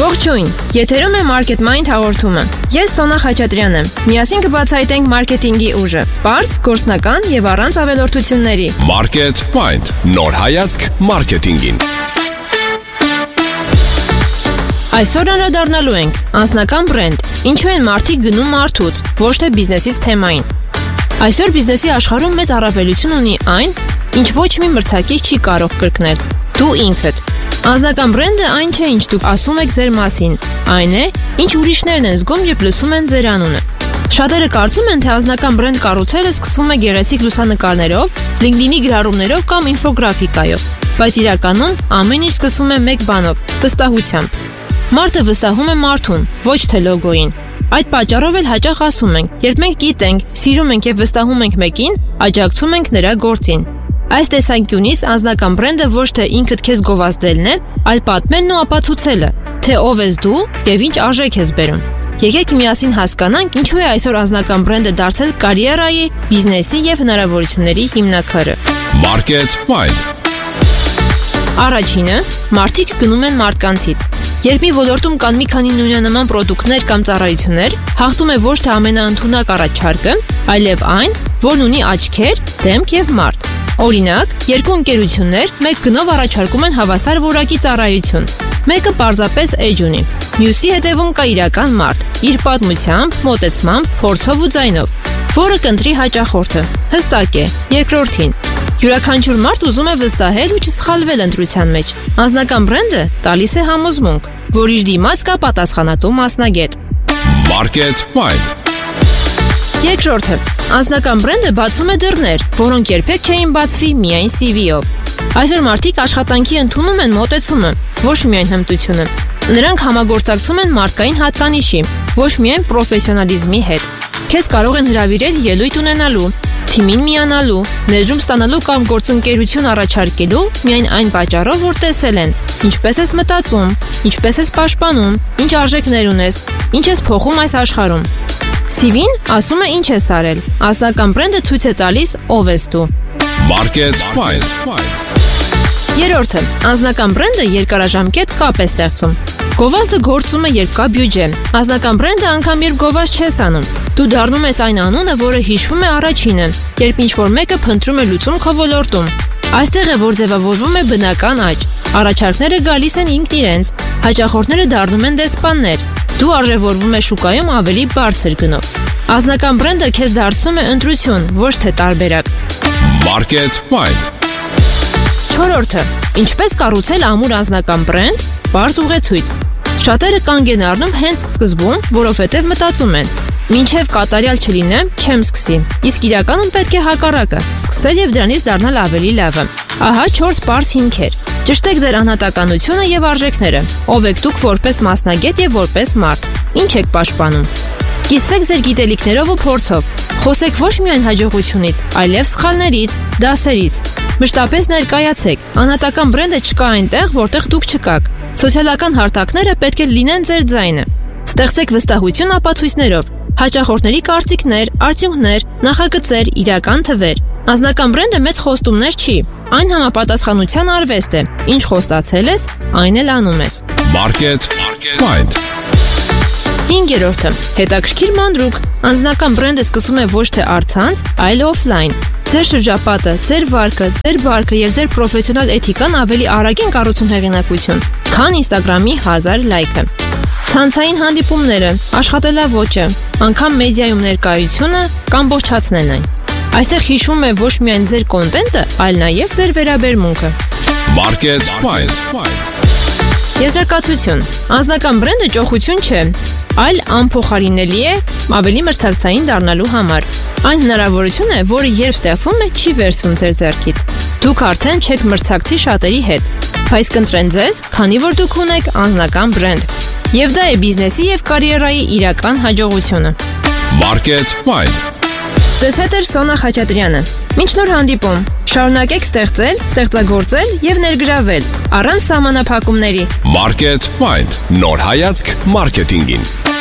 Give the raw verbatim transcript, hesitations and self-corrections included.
Ողջույն, եթերում է Market Mind հաղորդումը։ Ես Սոնա Խաչատրյանն եմ։ Միասին կբացահայտենք մարքեթինգի ուժը, պարզ, գործնական եւ առանց ավելորդությունների։ Market Mind, նոր հայացք մարքեթինգին։ Այսօր անդրադառնալու ենք անձնական բրենդ։ Ինչու են մարդիկ գնում մարդուց, ոչ թե բիզնեսից թեմային։ Այսօր բիզնեսի աշխարհում մեծ առավելություն ունի այն, ինչ ոչ մի մրցակից չի կարող կրկնել՝ դու ինքդ։ Անձնական բրենդը այն չէ, ինչ դուք ասում եք ձեր մասին, այն է, ինչ ուրիշներն են զգում, երբ լսում են ձեր անունը։ Շատերը կարծում են, թե անձնական բրենդ կառուցելը սկսվում է գեղեցիկ լուսանկարներով, LinkedIn-ի գրառումներով կամ ինֆոգրաֆիկայով, բայց իրականում ամեն ինչ սկսվում է մեկ բանով՝ վստահությամբ։ Մարդը վստահում է մարդուն, ոչ թե լոգոյին։ Այդ պատճառով էլ հաճախ ասում ենք, երբ մենք գիտենք, սիրում ենք եւ վստահում ենք մեկին, աջակցում ենք նրա գործին։ Այս տեսանկյունից անձնական բրենդը ոչ թե ինքդ քեզ գովազդելն է, այլ պատմելն ու ապացուցելը, թե ով ես դու եւ ինչ արժեք ես բերում։ Եկեք միասին հասկանանք, ինչու է այսօր անձնական բրենդը դարձել կարիերայի, բիզնեսի եւ հնարավորությունների հիմնաքարը։ Market Mind։ Առաջինը, մարդիկ գնում են մարդկանցից։ Երբ մի ոլորտում կան մի քանի նույնանման պրոդուկտներ կամ ծառայություններ, հաղթում է ոչ թե ամենաընդունակ առաջարկը, այլև այն, որն ունի աչքեր, դեմք եւ մարդ։ Օրինակ, երկու ընկերություններ մեկ գնով առաջարկում են հավասար որակի ծառայություն։ Մեկը պարզապես էջ ունի, մյուսի հետևում կա իրական մարդ, իր պատմությամբ, մոտեցմամբ, փորձով ու ձայնով, որը կընտրի հաճախորդը։ Հստակ է, երկրորդին։ Յուրաքանչյուր մարդ ուզում է վստահել ու չսխալվել ընտրության մեջ։ Անձնական բրենդը տալիս է համոզմունք, որ իր դիմաց կա պատասխանատու մասնագետ։ Market Mind։ Երկրորդը, անձնական բրենդը բացում է դռներ, որոնք երբեք չէին բացվի միայն սի վի-ով։ Այսօր մարդիկ աշխատանքի ընդունում են մոտեցումը, ոչ միայն հմտությունը։ Նրանք համագործակցում են մարդկային հատկանիշի, ոչ միայն պրոֆեսիոնալիզմի հետ։ Քեզ կարող են հրավիրել ելույթ ունենալու, թիմին միանալու, ներդրում ստանալու կամ գործընկերություն առաջարկելու միայն այն պատճառով, որ տեսել են, ինչպես ես մտածում, ինչպես ես պաշտպանում, ինչ արժեքներ ունես, ինչ ես փոխում այս աշխարհում։ սի վին ասում է ինչ ես արել, անձնական բրենդը ցույց է տալիս ով ես դու։ Market Mind։ Երրորդը, անձնական բրենդը երկարաժամկետ կապ է ստեղծում։ Գովազդը գործում է, երբ կա բյուջե։ Անձնական բրենդը անգամ երբ գովազդ չես անում, դու դառնում ես այն անունը, որը հիշվում է առաջինը, երբ ինչ-որ մեկը փնտրում է լուծում քո ոլորտում։ Այստեղ է, որ ձևավորվում է բնական աճ։ Առաջարկները գալիս են ինքն իրենց, հաճախորդները դառնում են դեսպաններ։ Դու արժևորվում ես շուկայում ավելի բարձր գնով։ Անձնական բրենդը քեզ դարձնում է ընտրություն, ոչ թե տարբերակ։ Market Mind։ Չորրորդը, ինչպես կառուցել ամուր անձնական բրենդ, պարզ ուղեցույց։ Շատերը կանգ են առնում հենց սկզբում, որովհետև մտածում են. մինչև կատարյալ չլինեմ, չեմ սկսի։ Իսկ իրականում պետք է հակառակը, սկսել եւ դրանից դառնալ ավելի լավը։ Ահա չորս պարզ հիմքեր։ Ճշտեք ձեր անհատականությունը եւ արժեքները։ Ով եք դուք որպես մասնագետ եւ որպես մարդ։ Ինչ եք պաշտպանում։ Կիսվեք ձեր գիտելիքներով ու փորձով։ Խոսեք ոչ միայն հաջողությունից, այլև սխալներից, դասերից։ Մշտապես ներկայացեք։ Անհատական բրենդը չկա այնտեղ, որտեղ դուք չկաք։ Սոցիալական հարթակները պետք է լինեն ձեր ձայնը։ Ստեղծեք վստահություն ապացույցներով։ Հաճախորդների կարծիքներ, արդյունքներ, նախագծեր, իրական թվեր։ Անձնական բրենդը մեծ խոստումներ չի։ Այն համապատասխանության արվեստ է։ Ինչ խոստացել ես, այն էլ անում ես։ Market Mind։ Հինգերորդը, հետաքրքիր մանրուք։ Անձնական բրենդը սկսում է ոչ թե առցանց, այլ օֆլայն։ Ձեր շրջապատը, ձեր վարկը, ձեր բարքը եւ ձեր պրոֆեսիոնալ էթիկան ավելի արագ են կառուցում հեղինակություն, քան Instagram-ի հազար լայքը։ Ցանցային հանդիպումները, աշխատելավոճը, անգամ մեդիայում ներկայությունը կամբողջացնեն այն։ Այստեղ հիշվում է ոչ միայն ձեր կոնտենտը, այլ նաև ձեր վերաբերմունքը։ Market Mind։ Եզրակացություն. անձնական բրենդը ճոխություն չէ, այլ անփոխարինելի է ավելի մրցակցային դառնալու համար։ Այն հնարավորություն է, որը երբ ստեղծվում է, չի վերցվում ձեր ձեռքից։ Դուք արդեն չեք մրցակցի շատերի հետ, բայց կընտրեն ձեզ, քանի որ դուք ունեք անձնական բրենդ։ Եվ դա է բիզնեսի եւ կարիերայի իրական հաջողությունը։ Market Mind։ Ձեզ հետ է Սոնա Խաչատրյանը։ Մինչ նոր հանդիպում, շարունակեք ստեղծել, ստեղծագործել եւ ներգրավել առանց սահմանափակումների։ Market Mind, նոր հայացք մարքեթինգին։